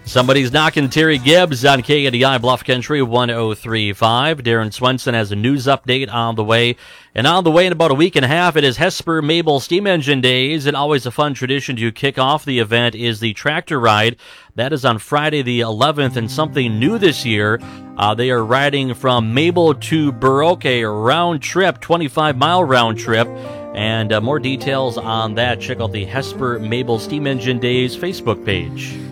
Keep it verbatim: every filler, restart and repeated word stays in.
Somebody's knocking Terry Gibbs on K A D I Bluff Country one oh three point five. Darren Swenson has a news update on the way. And on the way in about a week and a half, it is Hesper Mabel Steam Engine Days. And always a fun tradition to kick off the event is the tractor ride. That is on Friday the eleventh, and something new this year. Uh, they are riding from Mabel to Burke, a round trip, twenty-five mile round trip. And uh, more details on that, check out the Hesper Mabel Steam Engine Days Facebook page.